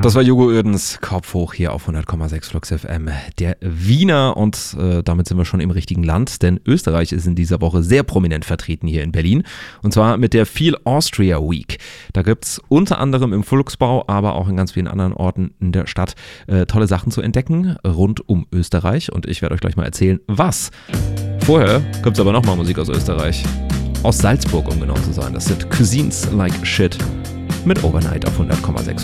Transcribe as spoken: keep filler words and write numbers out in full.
Das war Jogo Ödens, Kopf hoch hier auf hundert Komma sechs Flux F M. Der Wiener und äh, damit sind wir schon im richtigen Land, denn Österreich ist in dieser Woche sehr prominent vertreten hier in Berlin und zwar mit der Feel Austria Week. Da gibt es unter anderem im Volksbau, aber auch in ganz vielen anderen Orten in der Stadt äh, tolle Sachen zu entdecken rund um Österreich und ich werde euch gleich mal erzählen, was. Vorher gibt es aber nochmal Musik aus Österreich. Aus Salzburg, um genau zu sein. Das sind Cuisines Like Shit mit Overnight auf hundert Komma sechs.